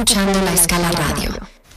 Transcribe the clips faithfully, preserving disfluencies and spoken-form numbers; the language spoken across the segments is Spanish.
escuchando La Escala Radio.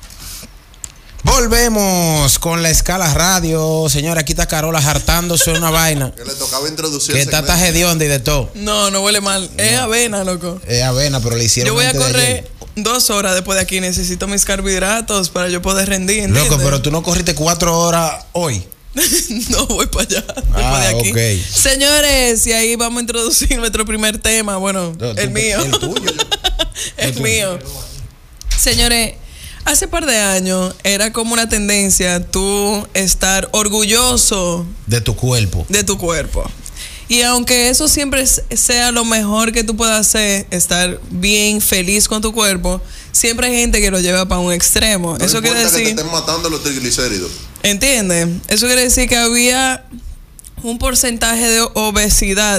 Volvemos con La Escala Radio. Señora, aquí está Carola hartándose una vaina. Que le tocaba introducir. Que está hedionda y de todo. No, no huele mal. No. Es avena, loco. Es avena, pero le hicieron. Yo voy a correr dos horas después de aquí. Necesito mis carbohidratos para yo poder rendir. ¿Entiendes? Loco, pero tú no corriste cuatro horas hoy. No, voy para allá. Después ah, de aquí. Okay. Señores, y ahí vamos a introducir nuestro primer tema. Bueno, no, el tú, mío. El tuyo. el, el mío. Señores, hace par de años era como una tendencia tú estar orgulloso de tu cuerpo. De tu cuerpo. Y aunque eso siempre sea lo mejor que tú puedas hacer, estar bien, feliz con tu cuerpo, siempre hay gente que lo lleva para un extremo. No eso quiere decir que te estén matando los triglicéridos. ¿Entiendes? Eso quiere decir que había un porcentaje de obesidad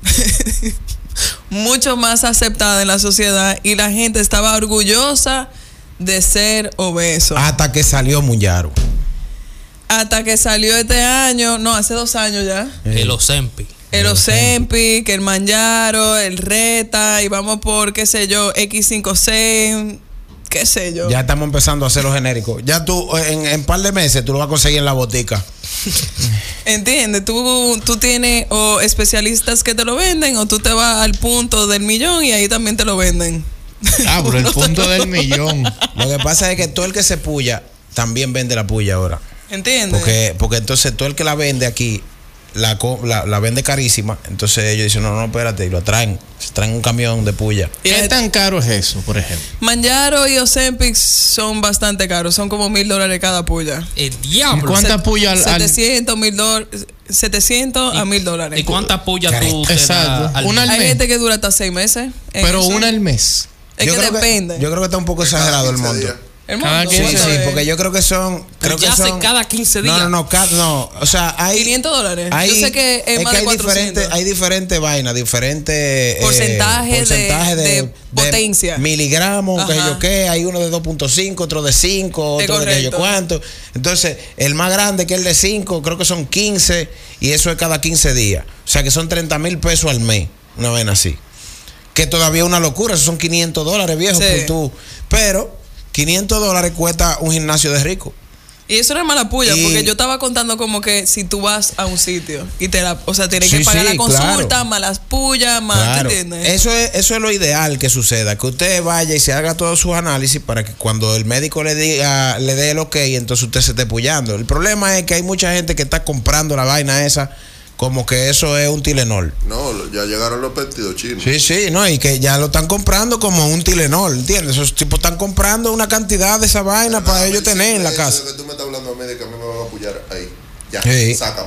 mucho más aceptada en la sociedad y la gente estaba orgullosa de ser obeso. Hasta que salió Mounjaro. Hasta que salió este año, no, hace dos años ya. El Ozempic. El Ozempic, el Mounjaro, el Reta, y vamos por, qué sé yo, equis cinco ce, qué sé yo. Ya estamos empezando a hacer los genéricos. Ya tú, en un par de meses, tú lo vas a conseguir en la botica. ¿Entiendes? Tú, tú tienes o especialistas que te lo venden, o tú te vas al punto del millón y ahí también te lo venden. Ah, pero el punto del millón. Lo que pasa es que todo el que se puya también vende la puya ahora. ¿Entiendes? Porque, porque entonces todo el que la vende aquí la, la, la vende carísima. Entonces ellos dicen, no, no, espérate, y lo traen. Se traen un camión de puya. ¿Qué tan caro es eso, por ejemplo? Mounjaro y Ozempic son bastante caros. Son como mil dólares cada puya. El diablo. ¿Cuánta puya al setecientos mil dólares? setecientos a mil dólares. ¿Y cuánta puya tú te Exacto. da al Una al Hay mes. gente que dura hasta seis meses. Pero eso. una al mes. Es yo que creo depende. Que, yo creo que está un poco exagerado el monto. El Cada monto. Sí, quince sí, días. porque yo creo que son. Creo ya que son, hace cada quince días. No, no, no, cada, no. O sea, hay. quinientos dólares. Hay, yo sé que es, es más que de hay cuatrocientos. diferentes, hay diferentes vainas, diferentes. Porcentaje, eh, porcentaje de, de, de potencia. De miligramos, que Ajá. yo qué. Hay uno de dos punto cinco, otro de cinco, otro de que yo cuánto. Entonces, el más grande que el de cinco, creo que son quince, y eso es cada quince días. O sea, que son treinta mil pesos al mes. Una vaina así. Que todavía es una locura, eso son quinientos dólares, viejo, Sí. por tú. Pero quinientos dólares cuesta un gimnasio de rico. Y eso no es mala puya, Y- porque yo estaba contando como que si tú vas a un sitio y te la, o sea, tienes Sí, que pagar sí, la consulta, claro. más las pullas, más, Claro. ¿te entiendes? Eso es, eso es lo ideal que suceda, que usted vaya y se haga todos sus análisis para que cuando el médico le diga, le dé el ok, entonces usted se esté puyando. El problema es que hay mucha gente que está comprando la vaina esa como que eso es un Tylenol. No, ya llegaron los péptidos chinos. Sí, sí, no, y que ya lo están comprando como un Tylenol, ¿entiendes? Esos tipos están comprando una cantidad de esa vaina Pero para nada, ellos sí, tener en la eso casa. de que tú me estás hablando a mí de que a mí me van a apoyar ahí. Ya, Sí. sácame.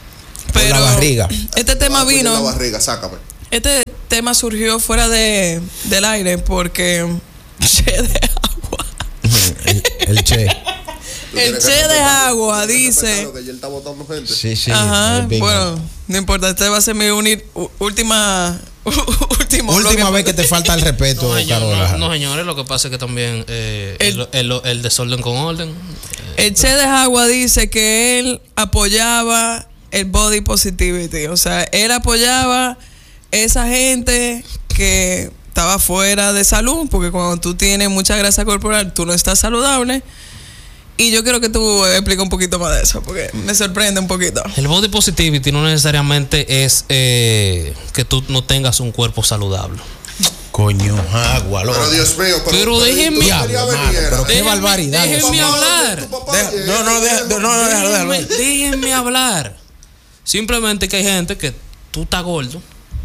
Por la barriga. Este tema Me van a apoyar vino, la barriga, sácame. este tema surgió fuera de, del aire porque Che de Agua. El, el Che. Tú El tienes que Che de respetar- Agua tú tienes que dice- respetar lo que él está votando gente. Sí, sí. Ajá, el Big bueno, Man. no importa, este va a ser mi uni- u- última último Última bloque. vez que te falta el respeto, No, señor, Carola. no, no, señores, lo que pasa es que también eh, El- el, el, el desorden con orden. El Che de Agua dice que él apoyaba el body positivity, o sea, él apoyaba esa gente que estaba fuera de salud, porque cuando tú tienes mucha grasa corporal, tú no estás saludable. Y yo quiero que tú expliques un poquito más de eso, porque me sorprende un poquito. El body positivity no necesariamente es eh, que tú no tengas un cuerpo saludable. Coño, agua, loco. Pero Dios mío, pero, Pero déjenme- tú querías Diablo, venir, mano, era. pero qué Déjenme- barbaridad. déjenme Dios. hablar. Tu papá Deja- llega, no, no, deja- no, no, déjalo, déjalo. Déjenme, déjenme hablar. Simplemente que hay gente que tú estás gordo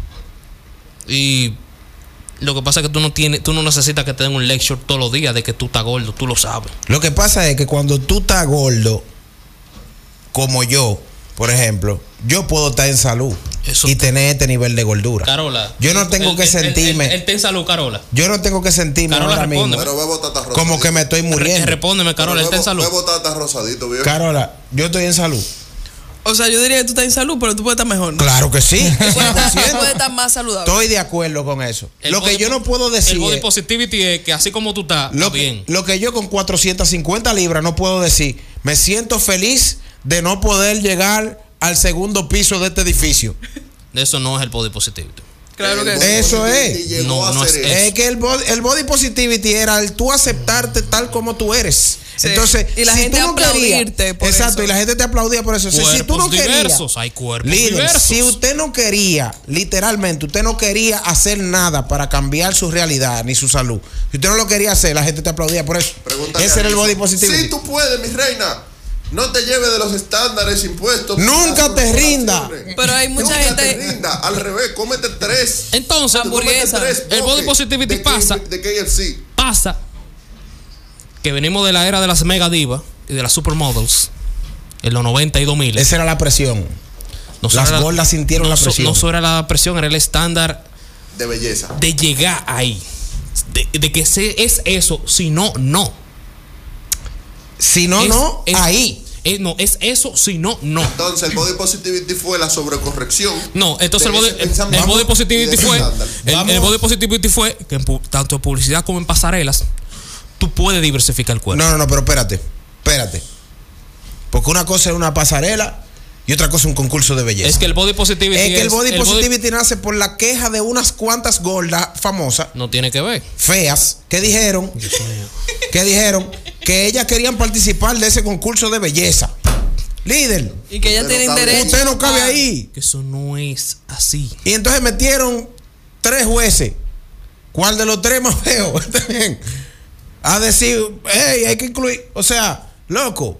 y lo que pasa es que tú no tienes, tú no necesitas que te den un lecture todos los días de que tú estás gordo, tú lo sabes. Lo que pasa es que cuando tú estás gordo, como yo, por ejemplo, yo puedo estar en salud Eso y está- tener este nivel de gordura. Carola. Yo no tengo él- que él- sentirme- Él, él, él está en salud, Carola. Yo no tengo que sentirme Carola, ahora mismo respóndeme. Pero bebo tata rosadito. como que me estoy Re- muriendo. Respóndeme, Carola, él está en salud. Bebo tata rosadito, viejo. Carola, yo estoy en salud. O sea, yo diría que tú estás en salud, pero tú puedes estar mejor. Claro que sí. Tú puedes estar- tú cien por ciento. puedes estar más saludable. Estoy de acuerdo con eso. El Lo que body yo no po- puedo decir El body es- positivity es que así como tú estás, Lo está que, bien. lo que yo con cuatrocientas cincuenta libras no puedo decir, me siento feliz de no poder llegar al segundo piso de este edificio. Eso no es el body positivity. Claro que El sí. body Eso positivity es. llegó No, a no hacer es- eso. Es que el body, el body positivity era el tú aceptarte tal como tú eres. Sí. Entonces, Y la si gente tú no querías, aplaudirte por exacto, eso. y la gente te aplaudía por eso. O sea, si tú no Cuerpos querías, diversos, hay cuerpos líder, diversos. si usted no quería, literalmente, usted no quería hacer nada para cambiar su realidad ni su salud. Si usted no lo quería hacer, la gente te aplaudía por eso. Pregúntale Ese a era el Rizzo. body positivity. Sí, tú puedes, mi reina. No te lleves de los estándares impuestos. por Nunca las te corporaciones. rinda. Pero hay mucha Nunca gente- te rinda. Al revés, cómete tres. Entonces, Tú cómete Hamburguesa. tres El body bokeh positivity de K- pasa. De K F C. pasa que venimos de la era de las mega divas y de las supermodels en los noventa y dos mil. Esa era la presión. No Las solo era- gordas sintieron no la so- presión. No solo era la presión, era el estándar De belleza. de llegar ahí. De, de que se, es eso, si no, no. Si no, Es- no, es- ahí. es- no, es eso, si no, no. Entonces, el body positivity fue la sobrecorrección. No, entonces el de body, ese el, pensamiento el body y positivity de ese fue estándar. el, Vamos. el body positivity fue que en pu- tanto en publicidad como en pasarelas tú puedes diversificar el cuerpo. No, no, no, pero espérate, espérate. Porque una cosa es una pasarela y otra cosa es un concurso de belleza. Es que el body positivity Es que el body el positivity nace por la queja de unas cuantas gordas famosas, no tiene que ver. feas, que dijeron, que dijeron que ellas querían participar de ese concurso de belleza. Líder, Y que ellas Usted no tienen cabe- derecho. usted no cabe a- ahí. Que eso no es así. Y entonces metieron tres jueces. ¿Cuál de los tres más feo? Está bien. A decir, hey, hay que incluir. O sea, loco,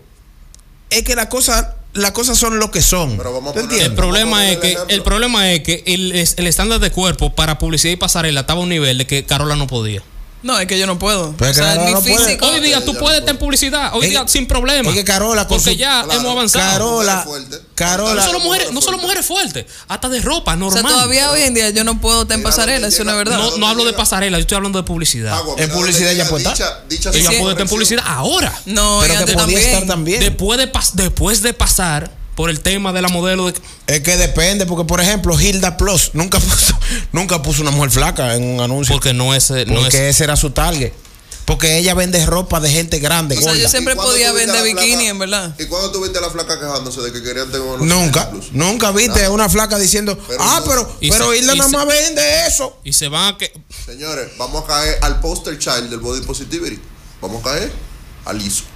es que las cosas las cosas son lo que son. Pero vamos a ¿Tú poner- entiendes? El problema poner es el que ejemplo. el problema es que el, es- el estándar de cuerpo para publicidad y pasarela estaba a un nivel de que Carola no podía. No, es que yo no puedo. Pero o es que sea, no, mi no puede. físico. Hoy día tú ya puedes no estar en publicidad, hoy Es día que- sin problema. es que Carola con porque su- ya Claro, hemos avanzado. Carola, Mujeres fuertes. Carola. no solo Mujeres mujeres, no solo fuertes. mujeres fuertes, hasta de ropa O normal. sea, todavía hoy en día yo no puedo estar en Mira, pasarela, donde eso no es llega- verdad. no, no hablo de llega- pasarela, yo estoy hablando de publicidad. Agua, En mira, publicidad donde ya llega puede estar. dicha- dicha Ella puede estar en sobrecorrección. publicidad ahora. No, pero y que antes podía también. estar también. Después de, pas- después de pasar por el tema de la modelo de... Es que depende, porque por ejemplo, Hilda Plus nunca puso, nunca puso una mujer flaca en un anuncio. Porque no es... eh, No porque es ese era su target. Porque ella vende ropa de gente grande, O sea, gorda. yo siempre ¿Y cuándo podía tú viste vender a la bikini, flaca- en verdad. ¿Y cuándo tú viste a la flaca quejándose de que querían tener unos Nunca, plus? nunca viste Nada. una flaca diciendo, Pero ah, no. pero, Y pero se- Hilda y nada se- más vende eso. y se van a que... Señores, vamos a caer al poster child del body positivity. Vamos a caer al liso.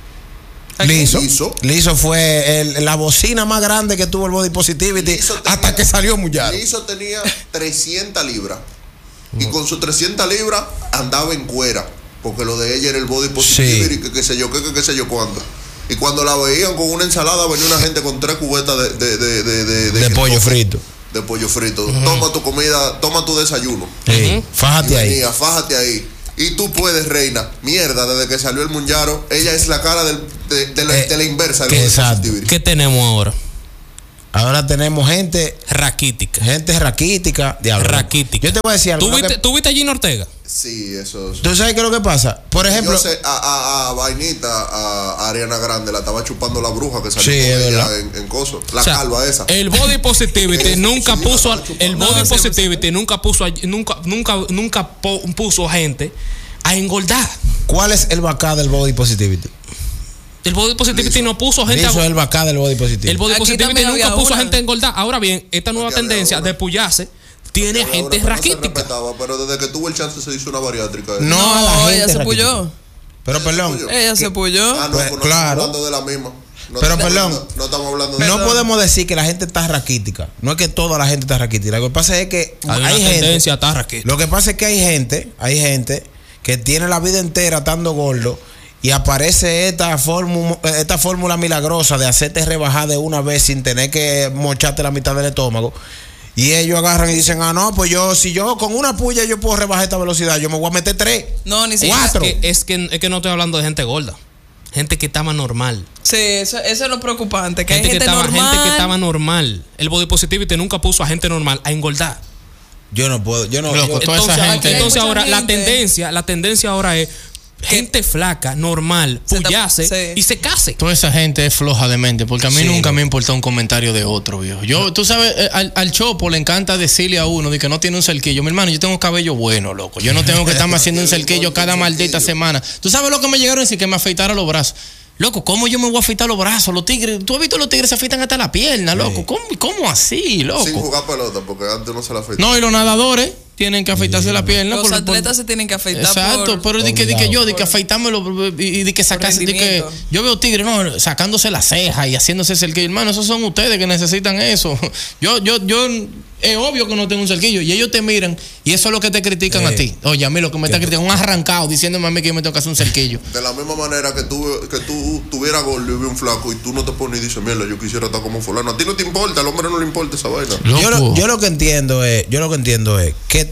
Liso. Liso. Liso fue el- la bocina más grande que tuvo el body positivity Liso tenía- hasta que salió Muyaro. Liso tenía trescientas libras. Y con sus trescientas libras andaba en cuera. Porque lo de ella era el body positivity, Sí. que qué sé yo, qué, qué, qué sé yo cuándo. Y cuando la veían con una ensalada, venía una gente con tres cubetas de, de, de, de, de, De pollo frito. De pollo frito. Toma tu comida, toma tu desayuno. Sí, fájate Y ahí. venía, fájate ahí. Y tú puedes, reina. Mierda, desde que salió el Munyaro, ella es la cara del- de, de la, Eh, de la inversa del que body exacto. positivity. ¿Qué tenemos ahora? Ahora tenemos gente, Raquítica. gente raquítica, diablo. Raquítica. Yo te voy a decir algo. ¿Tú lo viste, que- ¿Tú viste a Gina Ortega? Sí, eso es. ¿Tú sabes qué es lo que pasa? Por ejemplo, Yo sé, a, a, a Vainita, a Ariana Grande, la estaba chupando la bruja que salió Sí, con es ella verdad. en, en coso. La O sea, calva esa. El body positivity Eh, nunca sí, puso la al- estaba chupando. el body No, sí, positivity nunca puso a- nunca nunca nunca po- puso gente a engordar. ¿cuál es el bacá del body positivity? El body positivity Liso. no puso gente Liso a, es el bacá del body positivity. el body Aquí positivity también nunca había puso a una. gente a engordar. Ahora bien, esta nueva Aquí había tendencia una. de puyarse tiene Ahora, gente pero no se raquítica. respetaba, pero desde que tuvo el chance se hizo una bariátrica. No, a la No, gente ella se raquítica. puyó. Pero perdón, Ella se puyó. Ah, no, Pues, pues no claro. estamos hablando de la misma. No Pero, estamos perdón. hablando- no estamos hablando de no Perdón. podemos decir que la gente está raquítica. No es que toda la gente está raquítica. Lo que pasa es que Hay una hay gente. tendencia a estar raquítica. Lo que pasa es que hay gente, hay gente que tiene la vida entera estando gordo y aparece esta fórmula, esta fórmula milagrosa de hacerte rebajar de una vez sin tener que mocharte la mitad del estómago. Y ellos agarran y dicen, ah, no, pues yo, si yo con una puya yo puedo rebajar esta velocidad, yo me voy a meter tres. No, ni siquiera. Cuatro. Es que, es que es que no estoy hablando de gente gorda. Gente que estaba normal. Sí, eso, eso es lo preocupante. Que Gente, hay que gente, estaba, normal. gente que estaba normal. El body positivity nunca puso a gente normal a engordar. Yo no puedo, yo no. Loco, yo- toda esa Entonces, gente- entonces Hay mucha ahora la gente. tendencia, la tendencia ahora es gente flaca, normal, Se ta- puyase sí. y se case. Toda esa gente es floja de mente, porque a mí Sí, nunca no. me importa un comentario de otro, viejo. Yo, tú sabes, eh, al, al Chopo le encanta decirle a uno de que no tiene un cerquillo. Mi hermano, yo tengo cabello bueno, loco. Yo no tengo que estarme haciendo un cerquillo cada maldita semana. ¿Tú sabes lo que me llegaron a decir? Que me afeitara los brazos. Loco, ¿cómo yo me voy a afeitar los brazos? Los tigres, tú has visto los tigres se afeitan hasta la pierna, loco. Sí. ¿Cómo, ¿Cómo así, loco? Sin jugar pelota, porque antes no se la afeitaban. No, y los nadadores tienen que afeitarse sí. la pierna. Los por, atletas por, se tienen que afeitar. Exacto, por, pero di que, di que yo, di que afeitármelo y di que sacarse, di que yo veo tigres, no, sacándose la ceja y haciéndose cerquillo. Hermano, esos son ustedes que necesitan eso. Yo, yo, yo, es obvio que no tengo un cerquillo y ellos te miran y eso es lo que te critican eh, a ti. Oye, a mí lo que me está criticando, un arrancado diciéndome a mí que yo me tengo que hacer un cerquillo. De la misma manera que tú, que tú tuvieras gordo y un flaco y tú no te pones y dices, mierda, yo quisiera estar como fulano. A ti no te importa, al hombre no le importa esa vaina. Yo lo, yo lo que entiendo es, yo lo que entiendo es que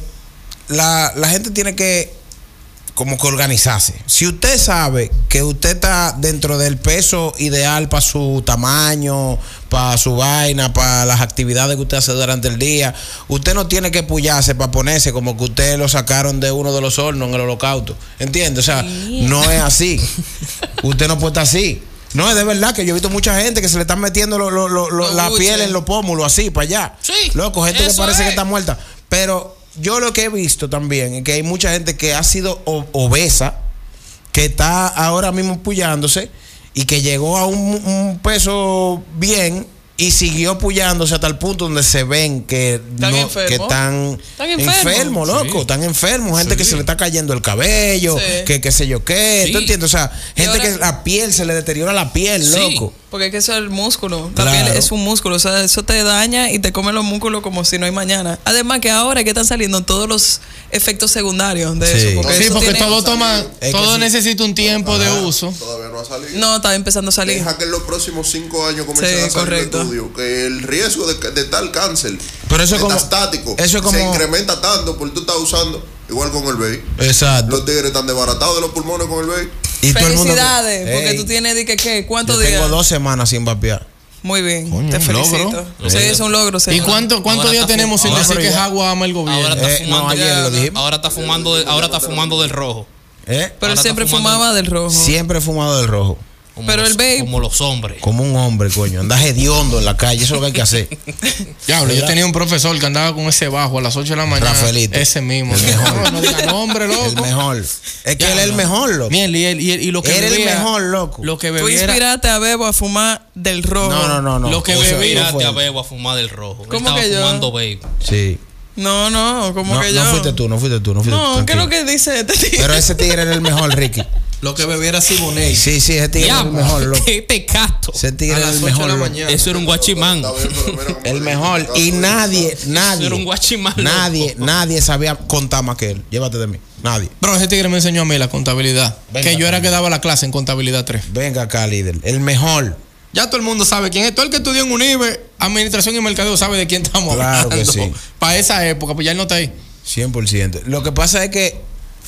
La, la gente tiene que como que organizarse. Si usted sabe que usted está dentro del peso ideal para su tamaño, para su vaina, para las actividades que usted hace durante el día, usted no tiene que pullarse para ponerse como que usted lo sacaron de uno de los hornos en el holocausto. ¿Entiende? O sea, no es así. Usted no puede estar así. No, es de verdad que yo he visto mucha gente que se le están metiendo lo, lo, lo, lo, la piel en los pómulos así para allá. Sí, loco, gente que parece es. que está muerta. Pero yo lo que he visto también es que hay mucha gente que ha sido obesa, que está ahora mismo pullándose y que llegó a un, un peso bien y siguió pullándose hasta el punto donde se ven que ¿Están no, enfermos? que están ¿Están enfermos? enfermos, loco, Sí. están enfermos, gente Sí. que se le está cayendo el cabello, Sí. que qué sé yo qué, Sí. ¿tú entiendes? O sea, gente ahora- que la piel se le deteriora la piel, Sí. loco. Porque es que eso es el músculo. La Claro. piel es un músculo. O sea, eso te daña y te come los músculos como si no hay mañana. Además que ahora que están saliendo todos los efectos secundarios de Sí. eso. Porque Sí, eso porque tiene- todo toma, Es que todo sí. necesita un tiempo Ajá, de uso. Todavía no ha salido. No, está empezando a salir. Deja que en los próximos cinco años comiencen Sí, a salir correcto. estudios, que el riesgo de, de tal cáncer Pero eso es como- metastático eso es como- se incrementa tanto porque tú estás usando igual con el vape. Exacto. Los tigres están desbaratados de los pulmones con el vape. Y todo el mundo- Felicidades, porque Ey, tú tienes de que, ¿qué? ¿Cuántos yo días? tengo dos semanas sin vapear. Muy bien, Coño, te un felicito. logro. Sí, es un logro. ¿Y señor. cuánto, cuántos Ahora días está tenemos sin fu- decir ahora que ya- agua ama el gobierno? Ahora está Eh, fumando. no, ayer lo dijimos. Ahora está fumando, de- ahora está fumando del rojo. ¿Eh? Pero él ahora siempre está fumando- fumaba del rojo. Siempre he fumado del rojo. Como Pero los, el vape- como los hombres. Como un hombre, coño. Anda hediondo en la calle. Eso es lo que hay que hacer. Diablo, yo ¿Verdad? tenía un profesor que andaba con ese bajo a las ocho de la mañana. Rafaelito. Ese mismo. El mejor. No, no diga nombre, loco. El mejor. Es que él es el mejor, loco. Miel, y, él- y, él- y lo que Era el bebía, mejor, loco. Lo que Tú bebía era- inspiraste a Bebo a fumar del rojo. No, no, no, no. Lo que Eso- bebía- eso Mírate fue a él. Bebo a fumar del rojo. Él ¿Cómo estaba que yo? fumando vape. Sí. No, no, como No, que yo. no fuiste tú, no fuiste tú, no fuiste No, tú. ¿qué es lo tranquilo. que dice este tío? Pero ese tigre era el mejor, Ricky. Lo que bebía era Siboney. Sí, sí, ese tigre era el Diablo, mejor, loco. ¿Qué te casto? Ese tigre A era las el ocho de mejor. la loco. mañana. Eso era un guachimán. Está bien, pero mira cómo El le mejor. dicen, Y caso, nadie, Eso nadie, era un guachimán. nadie, loco. nadie sabía contar más que él. Llévate de mí. Nadie. Bro, ese tigre me enseñó a mí la contabilidad. Venga, que yo era venga. que daba la clase en contabilidad tres. Venga acá, líder. El mejor. Ya todo el mundo sabe quién es. Todo el que estudió en UNIBE, administración y mercadeo, sabe de quién estamos Claro que hablando. sí. Para esa época, pues ya él no está ahí. cien por ciento. Lo que pasa es que,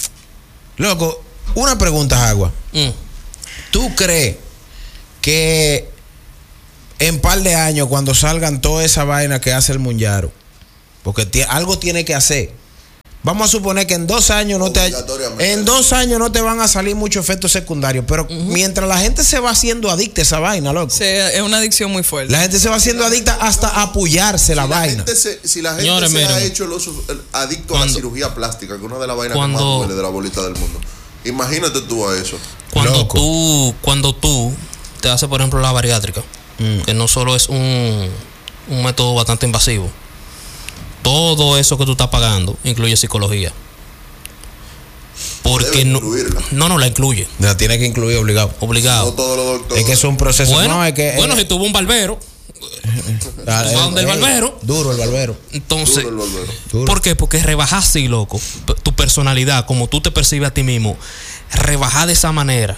loco, una pregunta, Agua. Mm. ¿Tú crees que en par de años, cuando salgan toda esa vaina que hace el Munyaro, porque ti- algo tiene que hacer, vamos a suponer que en dos años no te Obligatoriamente. en dos años no te van a salir muchos efectos secundarios, pero mientras la gente se va haciendo adicta a esa vaina, loco, Sí, es una adicción muy fuerte. la gente se va haciendo adicta hasta a apoyarse la Si la vaina. gente se, si la gente Señores, se ha miren. hecho los, el adicto a la Cuando- cirugía plástica, que es una de las vainas Cuando- que más duele de la bolita del mundo. Imagínate tú a eso. Cuando Loco. tú, cuando tú te haces, por ejemplo, la bariátrica, Mm. que no solo es un, un método bastante invasivo, todo eso que tú estás pagando incluye psicología. Porque Debe no, incluirla. no, no la incluye, La tiene que incluir obligado. No obligado. todos los doctores. Es que es un proceso. Bueno, no, es que, bueno, eh, si tuvo un barbero, ah, tú vas donde el eh, barbero. Duro el barbero. entonces, Duro el barbero. Duro. ¿por qué? Porque rebajar así, loco, p- tu personalidad, como tú te percibes a ti mismo, rebajar de esa manera.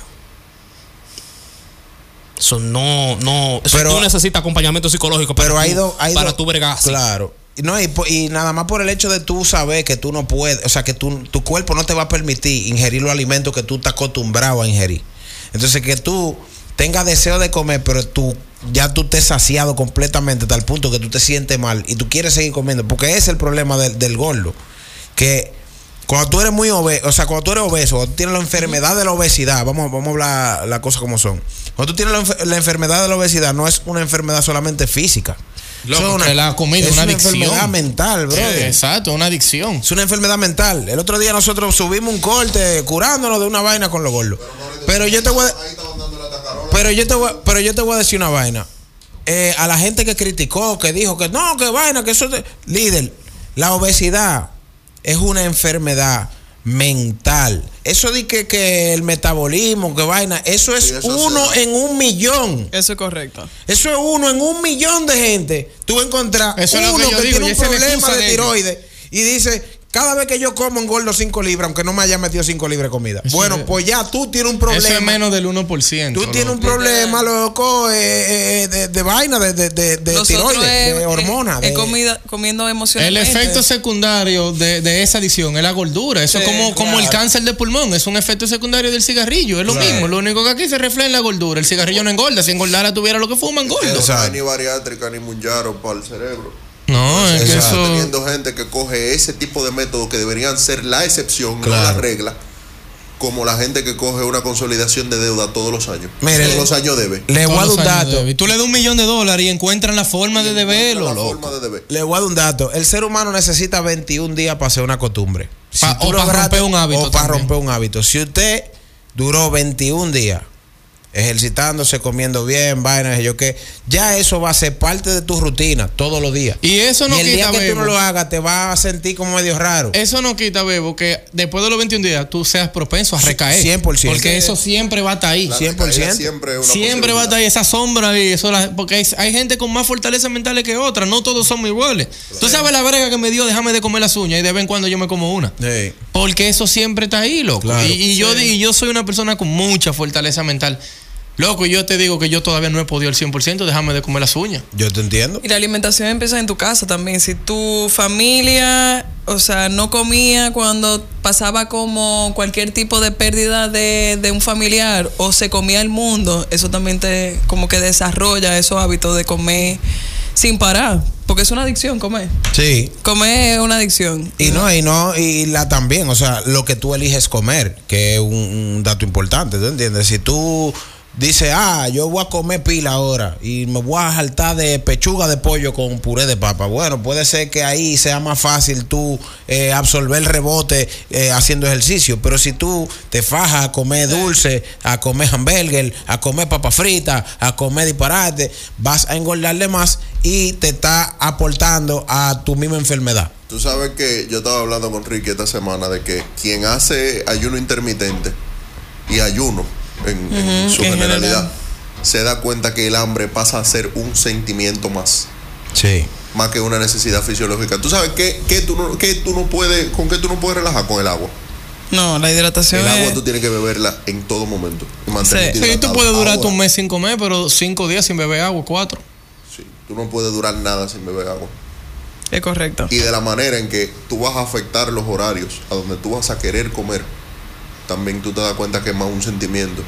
Eso no, no, eso Pero- tú necesitas acompañamiento psicológico para, Pero tú, hay dos. hay para dos- tu bregar así. Claro. No, y, po- y nada más por el hecho de tú saber que tú no puedes, o sea, que tú, tu cuerpo no te va a permitir ingerir los alimentos que tú estás acostumbrado a ingerir. Entonces, que tú tengas deseo de comer, pero tú ya tú estés saciado completamente hasta el punto que tú te sientes mal y tú quieres seguir comiendo, porque ese es el problema del, del gordo. Que cuando tú eres muy obeso, o sea, cuando tú eres obeso, cuando tú tienes la enfermedad de la obesidad, vamos, vamos a hablar las cosas como son. Cuando tú tienes la, enfer- la enfermedad de la obesidad, no es una enfermedad solamente física. Loco, Eso es que la comida es una adicción. enfermedad mental, brother. Eh, Exacto, una adicción. Es una enfermedad mental. El otro día nosotros subimos un corte curándonos de una vaina con los gordos. Pero yo te voy a... Ahí estaban dando la tacarola. Pero yo te voy, pero yo te voy a decir una vaina. Eh, a la gente que criticó, que dijo que no, que vaina, que eso es... Líder, la obesidad es una enfermedad mental. Eso de que, que el metabolismo, que vaina, eso es sí, eso uno en un millón. Eso es correcto. Eso es uno en un millón de gente. Tú vas a encontrar eso uno es lo que, que digo, tiene un problema de, de tiroides y dice... Cada vez que yo como engordo cinco libras, aunque no me haya metido cinco libras de comida. Eso bueno, es, pues ya tú tienes un problema. Eso es menos del uno por ciento. Tú tienes loco. un problema, loco, eh, eh, de, de vaina, de, de, de, de tiroides, es, de hormonas. Es de... comida, comiendo emocionalmente. El efecto secundario de, de esa adicción es la gordura. Eso sí, es como, claro. como el cáncer de pulmón. Es un efecto secundario del cigarrillo. Es lo claro. mismo. Lo único que aquí se refleja en la gordura. El cigarrillo no engorda. Si engordara tuviera lo que fuman, engorda. No hay ni bariátrica ni munjaro para el cerebro. No, es que eso... teniendo gente que coge ese tipo de métodos que deberían ser la excepción, claro. no la regla, como la gente que coge una consolidación de deuda todos los años. Mire, todos los años debe. Le voy a dar un dato. Y tú le das un millón de dólares y encuentran la forma de deberlo. La forma de deber. Le voy a dar un dato. El ser humano necesita veintiún días para hacer una costumbre. Si pa, o para romper un hábito. O para romper un hábito. Si usted duró veintiún días ejercitándose, comiendo bien, vainas, yo que ya eso va a ser parte de tu rutina todos los días. Y eso no y el quita, día que Bebo, tú no lo hagas, te vas a sentir como medio raro. Eso no quita, Bebo, que después de los veintiún días tú seas propenso a recaer. cien por ciento. Porque eso siempre va a estar ahí. La cien por ciento. Siempre, una siempre va a estar ahí esa sombra y eso, la, porque hay, hay gente con más fortalezas mentales que otras. No todos somos iguales. Claro. Tú sabes la brega que me dio, déjame de comer las uñas y de vez en cuando yo me como una. Sí. Porque eso siempre está ahí, loco. Claro. Y, y, sí. yo, y yo soy una persona con mucha fortaleza mental. Loco, yo te digo que yo todavía no he podido al cien por ciento, déjame de comer las uñas. Yo te entiendo. Y la alimentación empieza en tu casa también. Si tu familia, o sea, no comía cuando pasaba como cualquier tipo de pérdida de, de un familiar o se comía el mundo, eso también te como que desarrolla esos hábitos de comer sin parar. Porque es una adicción comer. Sí. Comer es una adicción. Y no, y no, y la también, o sea, lo que tú eliges comer, que es un, un dato importante, ¿tú entiendes? Si tú dice, ah, yo voy a comer pila ahora y me voy a jaltar de pechuga de pollo con puré de papa. Bueno, puede ser que ahí sea más fácil tú eh, absorber el rebote eh, haciendo ejercicio, pero si tú te fajas a comer dulce, a comer hamburger, a comer papa frita, a comer disparate, vas a engordarle más y te está aportando a tu misma enfermedad. Tú sabes que yo estaba hablando con Ricky esta semana de que quien hace ayuno intermitente y ayuno En, uh-huh, en su generalidad, general. se da cuenta que el hambre pasa a ser un sentimiento más. Sí. Más que una necesidad fisiológica. ¿Tú sabes qué, qué tú no, qué tú no puedes, con qué tú no puedes relajar? Con el agua. No, la hidratación. El es... agua tú tienes que beberla en todo momento. Y mantenerte sí, sí, tú puedes durarte un mes sin comer, pero cinco días sin beber agua, cuatro. Sí, tú no puedes durar nada sin beber agua. Es correcto. Y de la manera en que tú vas a afectar los horarios a donde tú vas a querer comer, también tú te das cuenta que es más un sentimiento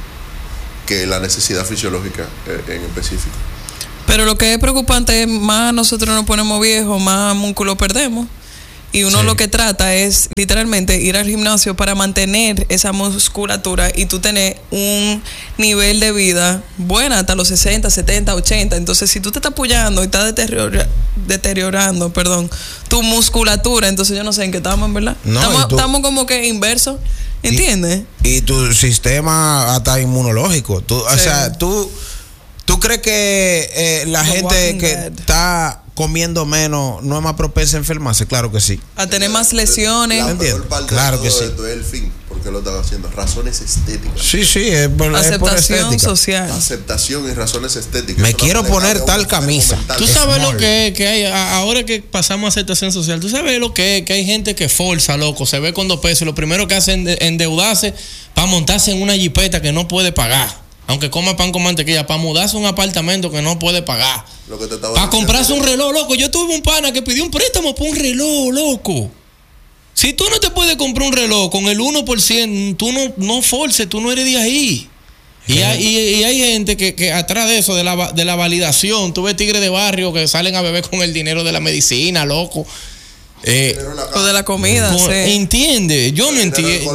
que la necesidad fisiológica en específico. Pero lo que es preocupante es más nosotros nos ponemos viejos, más músculo perdemos. Y uno sí. lo que trata es literalmente ir al gimnasio para mantener esa musculatura y tú tener un nivel de vida buena hasta los sesenta, setenta, ochenta. Entonces, si tú te estás apoyando y estás deteriora, deteriorando perdón, tu musculatura, entonces yo no sé en qué estamos, en verdad. No, estamos, tú, estamos como que inversos, ¿entiendes? Y, y tu sistema hasta inmunológico. Tú, sí. O sea, tú, tú crees que eh, la The gente que dead. está comiendo menos no es más propensa a enfermarse. Claro que sí, a tener más lesiones. La peor parte claro de que todo sí. esto es el fin, porque lo están haciendo razones estéticas. Sí, sí, es por, aceptación es por social, aceptación y razones estéticas. Me Eso quiero poner tal camisa. Tú sabes Small. Lo que es que hay ahora que pasamos a aceptación social. Tú sabes lo que es que hay gente que forza, loco, se ve con dos pesos y lo primero que hacen es endeudarse para montarse en una jipeta que no puede pagar. Aunque coma pan con mantequilla, para mudarse a un apartamento que no puede pagar. Para comprarse un reloj, loco. Yo tuve un pana que pidió un préstamo por un reloj, loco. Si tú no te puedes comprar un reloj con el uno por ciento, tú no, no forces, tú no eres de ahí. Y hay, y, y hay gente que, que atrás de eso, de la, de la validación, tú ves tigres de barrio que salen a beber con el dinero de la medicina, loco. Eh, o de la comida, con, sí. ¿Entiende? Yo no entiendo.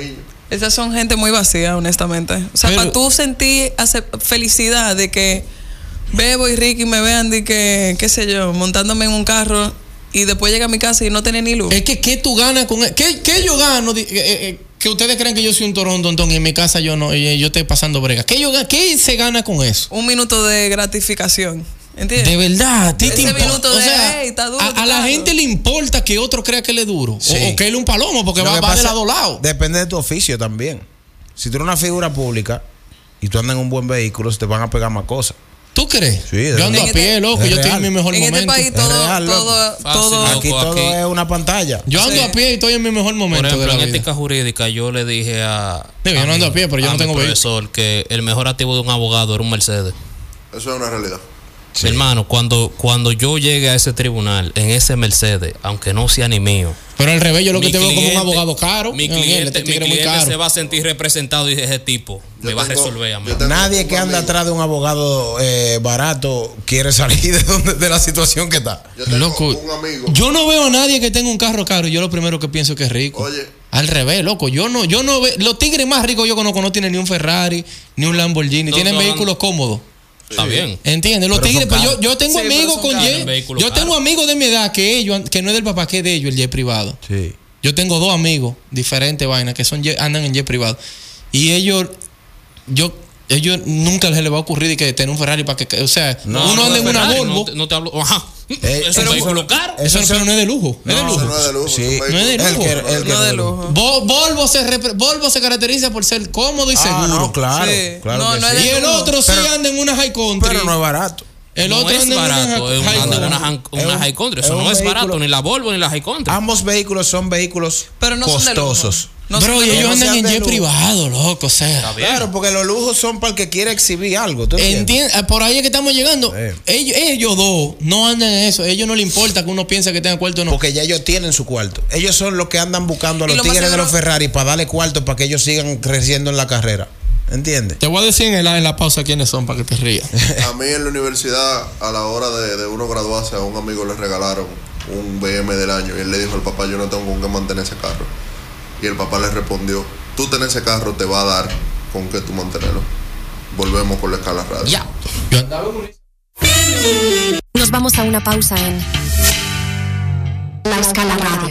Esas son gente muy vacía, honestamente. O sea, pero, para tú sentir felicidad de que Bebo y Ricky me vean de que, qué sé yo, montándome en un carro y después llega a mi casa y no tener ni luz. Es que, ¿qué tú ganas con él? ¿Qué, qué yo gano? ¿Qué, que ustedes creen que yo soy un torontontón y en mi casa yo no, yo estoy pasando brega. ¿Qué, yo, ¿Qué se gana con eso? Un minuto de gratificación. ¿Entiendes? De verdad, ¿te ese importa? minuto de, o sea, hey, está duro, a, a la gente le importa que otro crea que él es duro. Sí. O, o que él es un palomo, porque Lo va, que va de pasa- lado a lado. Depende de tu oficio también. Si tú eres una figura pública y tú andas en un buen vehículo, se te van a pegar más cosas. ¿Tú crees? Sí, de yo ando verdad. a pie, loco. Es Yo estoy en real. mi mejor En momento. este país Es todo, real, loco. todo, Fácil, todo. loco. Aquí todo aquí- es una pantalla. Yo ando Sí. a pie y estoy en mi mejor momento Por ejemplo, de la en vida. ética jurídica yo le dije a, Digo, yo a no ando mi- a pie, pero yo a no mi tengo vehículo. profesor que el mejor activo de un abogado era un Mercedes. Eso es una realidad. Sí. Hermano, cuando, cuando yo llegue a ese tribunal en ese Mercedes, aunque no sea ni mío, Pero al revés, yo lo que mi te veo como un cliente- abogado caro. Mi No, mierda, cliente, este mi tigre es muy cliente caro. se va a sentir representado y ese tipo Yo me va a tengo- resolver a mí. yo tengo Nadie un que anda amigo- atrás de un abogado eh, barato quiere salir de, donde, de la situación que está. Yo tengo Loco, un amigo. yo no veo a nadie que tenga un carro caro y yo lo primero que pienso que es rico. Oye. Al revés, loco. Yo no, yo no veo. Los tigres más ricos yo conozco no tienen ni un Ferrari, ni un Lamborghini. No, tienen no, vehículos cómodos. Está bien. ¿Entiendes? Los Pero tigres, son pues yo, caros. yo tengo Sí, pero amigos son con caros. jet. Tienen vehículos Yo tengo caros. amigos de mi edad que ellos, que no es del papá, que es de ellos, el jet privado. Sí. Yo tengo dos amigos, diferentes vainas, que son jet- andan en jet privado. Y ellos, yo, ellos nunca les le va a ocurrir de que tener un Ferrari para que, o sea, No, uno no, anda en una Ferrari, Volvo. No te, no te hablo. Ajá. Eh, es un eso- vehículo caro. Eso, Eso- pero no es de lujo. Es de No, lujo. Eso no es de lujo. Sí. es un No es de vehículo. El lujo. que, el que No de lujo. Vol- Volvo, se repre- Volvo se caracteriza por ser cómodo y Ah, seguro. no, claro. Sí. claro No, que no es sí. Y el lujo. otro sí Pero- anda en una high country. Pero no es barato. el no otro es anda en barato, una es high una, country. una, han- Es una un- high country. es Eso un no es barato, vehículo- ni la Volvo ni la high country. Ambos vehículos son vehículos Pero no son de lujo. costosos. No son Bro, de y lujo. ellos no andan sean en de jet lujo. privado, loco, o sea. Está bien. Claro, porque los lujos son para el que quiere exhibir algo. ¿tú entiendes? Entiende, por ahí es que estamos llegando. Sí. Ellos, ellos dos no andan en eso. A ellos no les importa que uno piense que tenga cuarto o no. Porque ya ellos tienen su cuarto. Ellos son los que andan buscando a Y los lo más tigres de seguro- los Ferrari para darle cuarto para que ellos sigan creciendo en la carrera. ¿Entiendes? Te voy a decir en la, en la pausa quiénes son para que te rías. A mí en la universidad, a la hora de, de uno graduarse, a un amigo le regalaron un B M del año. Y él le dijo al papá, yo no tengo con qué mantener ese carro. Y el papá le respondió, tú tenés ese carro, te va a dar con qué tú mantenerlo. Volvemos por la escala radio. Ya. Yo andaba en un- Nos vamos a una pausa en La Escala Radio.